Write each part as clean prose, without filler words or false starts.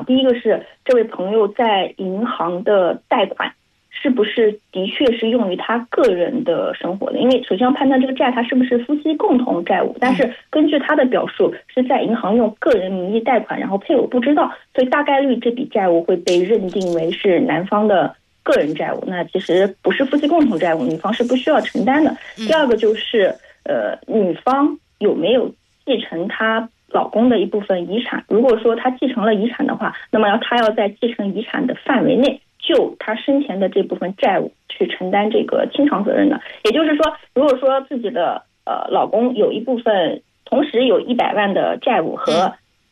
第一个是这位朋友在银行的贷款是不是的确是用于他个人的生活的，因为首先要判断这个债他是不是夫妻共同债务，但是根据他的表述是在银行用个人名义贷款，然后配偶不知道，所以大概率这笔债务会被认定为是男方的个人债务，那其实不是夫妻共同债务，女方是不需要承担的。第二个就是女方有没有继承她老公的一部分遗产，如果说她继承了遗产的话，那么她要在继承遗产的范围内就她生前的这部分债务去承担这个清偿责任的。也就是说，如果说自己的老公有一部分同时有100万的债务和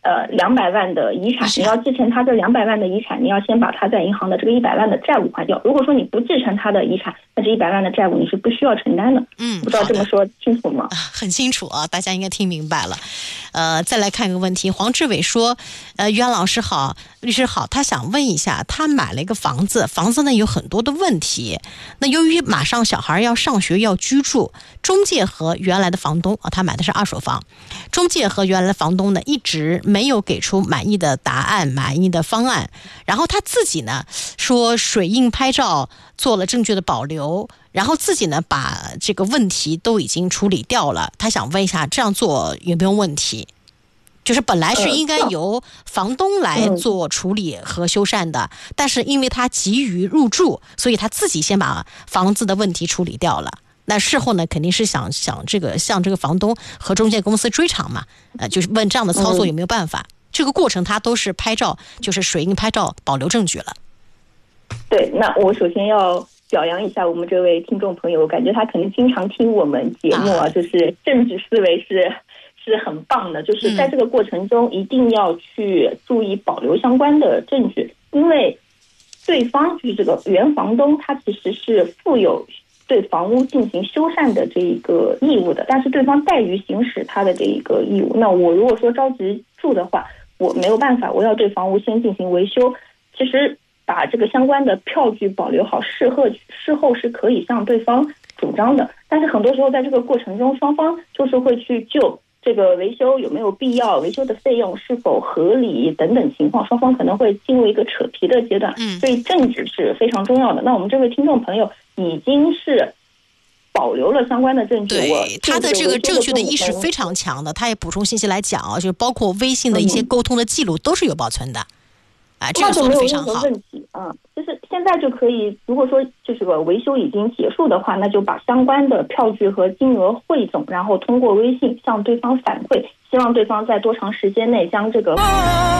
200万的遗产，你要继承他这200万的遗产，你要先把他在银行的这个100万的债务还掉。如果说你不继承他的遗产，那这100万的债务你是不需要承担的。不知道这么说清楚吗？ 很清楚啊，大家应该听明白了。再来看一个问题，黄志伟说，袁老师好，律师好，他想问一下，他买了一个房子，房子呢有很多的问题，那由于马上小孩要上学要居住，中介和原来的房东他买的是2手房，中介和原来的房东呢一直没有给出满意的答案、满意的方案，然后他自己呢说水印拍照做了证据的保留，然后自己呢把这个问题都已经处理掉了，他想问一下这样做有没有问题？就是本来是应该由房东来做处理和修缮的，但是因为他急于入住，所以他自己先把房子的问题处理掉了。那事后呢，肯定是想向这个房东和中介公司追偿嘛，就是问这样的操作有没有办法？这个过程他都是拍照，就是水印拍照保留证据了。 对，那我首先要表扬一下我们这位听众朋友，我感觉他肯定经常听我们节目啊，就是政治思维是很棒的，就是在这个过程中一定要去注意保留相关的证据，因为对方就是这个原房东，他其实是负有对房屋进行修缮的这一个义务的，但是对方怠于行使他的这一个义务，那我如果说着急住的话，我没有办法，我要对房屋先进行维修，其实把这个相关的票据保留好，事后是可以向对方主张的，但是很多时候在这个过程中，双方就是会去就这个维修有没有必要，维修的费用是否合理等等情况，双方可能会进入一个扯皮的阶段，所以证据是非常重要的。那我们这位听众朋友已经是保留了相关的证据， 对他的这个证据的意识非常强的，他也补充信息来讲啊，就是包括微信的一些沟通的记录都是有保存的，这个做得非常好。 那就没有任何问题啊，就是现在就可以，如果说就是个维修已经结束的话，那就把相关的票据和金额汇总，然后通过微信向对方反馈，希望对方在多长时间内将这个